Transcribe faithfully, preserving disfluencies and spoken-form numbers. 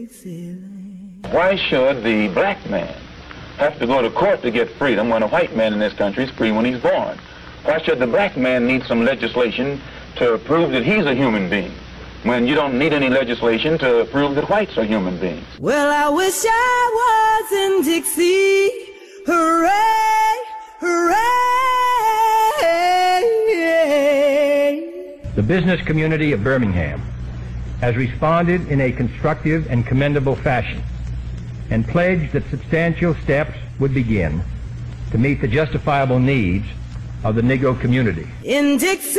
Why should the black man have to go to court to get freedom when a white man in this country is free when he's born? Why should the black man need some legislation to prove that he's a human being when you don't need any legislation to prove that whites are human beings? Well, I wish I was in Dixie. Hooray, hooray. The business community of Birmingham has responded in a constructive and commendable fashion and pledged that substantial steps would begin to meet the justifiable needs of the Negro community. In Dixie.